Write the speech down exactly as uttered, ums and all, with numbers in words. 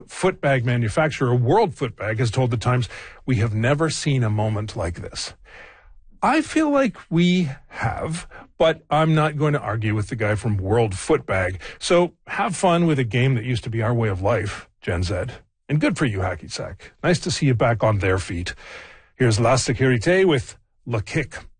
footbag manufacturer, World Footbag, has told the Times, "We have never seen a moment like this." I feel like we have, but I'm not going to argue with the guy from World Footbag. So have fun with a game that used to be our way of life, Gen Z. And good for you, Hacky Sack. Nice to see you back on their feet. Here's La Sécurité with Le Kick.